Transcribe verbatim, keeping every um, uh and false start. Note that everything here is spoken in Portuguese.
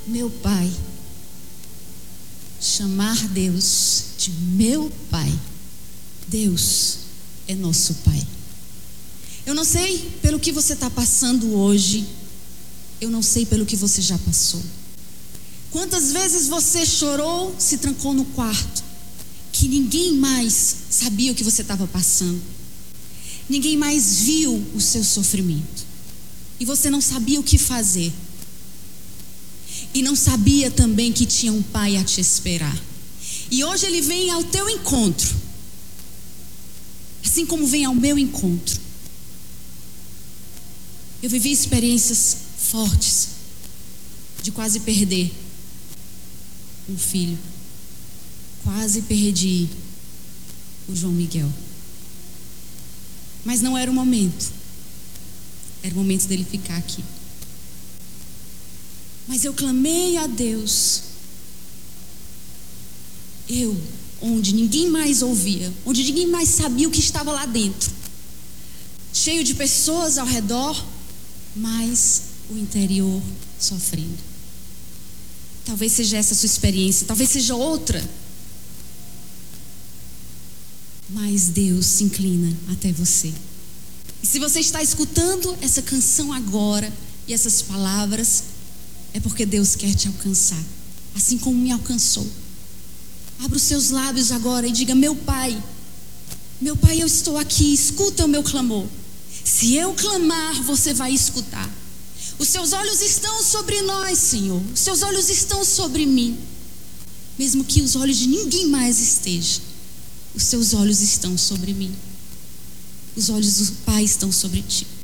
meu pai, chamar Deus de meu pai. Deus é nosso pai. Eu não sei pelo que você está passando hoje, eu não sei pelo que você já passou. Quantas vezes você chorou, se trancou no quarto, que ninguém mais sabia o que você estava passando, ninguém mais viu o seu sofrimento, e você não sabia o que fazer, e não sabia também que tinha um pai a te esperar. E hoje ele vem ao teu encontro, assim como vem ao meu encontro. Eu vivi experiências fortes de quase perder um filho. Quase perdi o João Miguel. Mas não era o momento. Era o momento dele ficar aqui. Mas eu clamei a Deus. Eu, onde ninguém mais ouvia, onde ninguém mais sabia o que estava lá dentro, cheio de pessoas ao redor, mas o interior sofrendo. Talvez seja essa a sua experiência, talvez seja outra. Mas Deus se inclina até você. E se você está escutando essa canção agora e essas palavras, é porque Deus quer te alcançar, assim como me alcançou. Abra os seus lábios agora e diga: meu pai, meu pai, eu estou aqui, escuta o meu clamor. Se eu clamar, você vai escutar. Os seus olhos estão sobre nós, Senhor. Os seus olhos estão sobre mim. Mesmo que os olhos de ninguém mais estejam, os seus olhos estão sobre mim. Os olhos do Pai estão sobre ti.